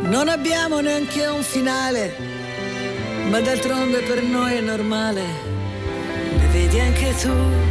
Non abbiamo neanche un finale, ma d'altronde per noi è normale. Ne vedi anche tu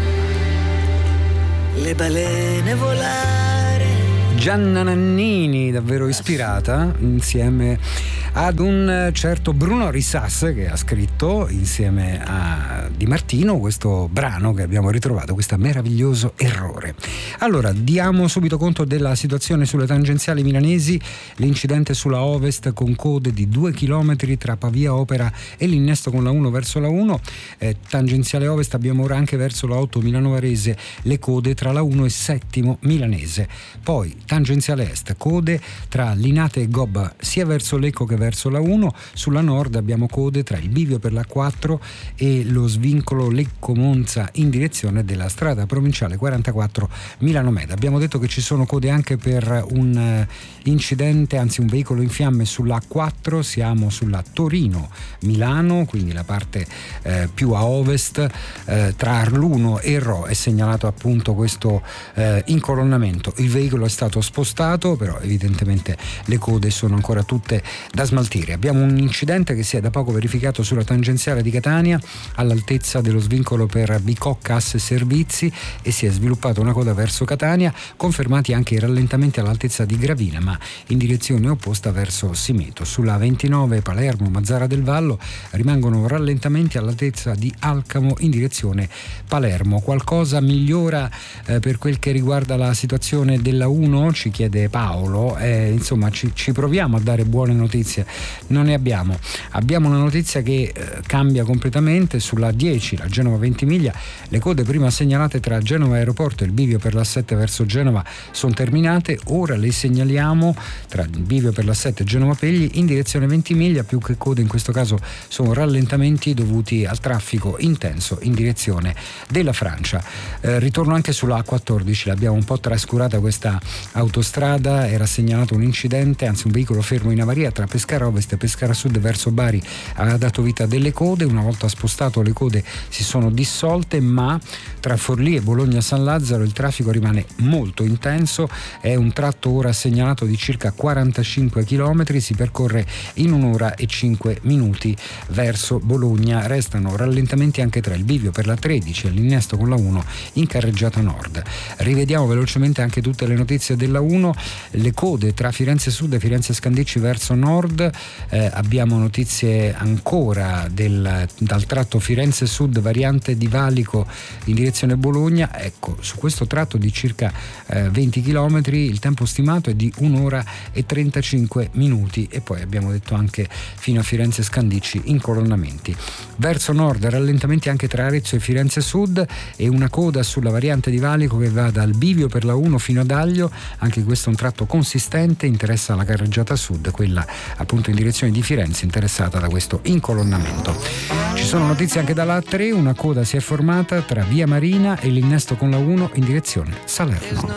le balene volare. Gianna Nannini, davvero ispirata, insieme ad un certo Bruno Risas, che ha scritto insieme a Di Martino questo brano che abbiamo ritrovato, questo meraviglioso Errore. Allora, diamo subito conto della situazione sulle tangenziali milanesi. L'incidente sulla Ovest con code di 2 chilometri tra Pavia Opera e l'innesto con la 1 verso la 1. Tangenziale Ovest abbiamo ora anche verso la 8 Milano Varese le code tra la 1 e Settimo Milanese. Poi tangenziale est, code tra Linate e Gobba sia verso Lecco che verso la 1. Sulla nord abbiamo code tra il bivio per la 4 e lo svincolo Lecco-Monza in direzione della strada provinciale 44 Milano Meda. Abbiamo detto che ci sono code anche per un incidente, anzi un veicolo in fiamme sulla A4. Siamo sulla Torino-Milano, quindi la parte più a ovest, tra Arluno e Rho è segnalato appunto questo incolonnamento. Il veicolo è stato spostato, però evidentemente le code sono ancora tutte da smaltire. Abbiamo un incidente che si è da poco verificato sulla tangenziale di Catania all'altezza dello svincolo per Bicocca Asse Servizi e si è sviluppata una coda verso Catania, confermati anche i rallentamenti all'altezza di Gravina ma in direzione opposta verso Simeto. Sulla 29 Palermo Mazzara del Vallo rimangono rallentamenti all'altezza di Alcamo in direzione Palermo. Qualcosa migliora per quel che riguarda la situazione della 1, ci chiede Paolo. Insomma ci proviamo a dare buone notizie, non ne abbiamo. Abbiamo una notizia che cambia completamente. Sulla 10 la Genova Ventimiglia le code prima segnalate tra Genova Aeroporto e il bivio per la 7 verso Genova sono terminate. Ora le segnaliamo tra il bivio per la 7 e Genova Pegli in direzione Ventimiglia. Più che code in questo caso sono rallentamenti dovuti al traffico intenso in direzione della Francia. Ritorno anche sulla A14, l'abbiamo un po' trascurata questa autostrada. Era segnalato un incidente, anzi un veicolo fermo in avaria tra Pescara Ovest e Pescara Sud verso Bari, ha dato vita a delle code. Una volta spostato le code si sono dissolte, ma tra Forlì e Bologna San Lazzaro il traffico rimane molto intenso. È un tratto ora segnalato di circa 45 km, si percorre in 1 ora e 5 minuti verso Bologna. Restano rallentamenti anche tra il bivio per la 13 e l'innesto con la 1 in carreggiata nord. Rivediamo velocemente anche tutte le notizie della 1. Le code tra Firenze Sud e Firenze Scandicci verso nord. Abbiamo notizie ancora dal tratto Firenze Sud variante di Valico in direzione Bologna. Ecco, su questo tratto di circa 20 km il tempo stimato è di 1 ora e 35 minuti e poi abbiamo detto anche fino a Firenze Scandicci incolonnamenti. Verso nord rallentamenti anche tra Arezzo e Firenze Sud e una coda sulla variante di Valico che va dal bivio per la 1 fino ad Aglio. Anche questo è un tratto consistente, interessa la carreggiata sud, quella appunto in direzione di Firenze interessata da questo incolonnamento. Ci sono notizie anche dalla A3, una coda si è formata tra via Marina e l'innesto con la 1 in direzione Salerno.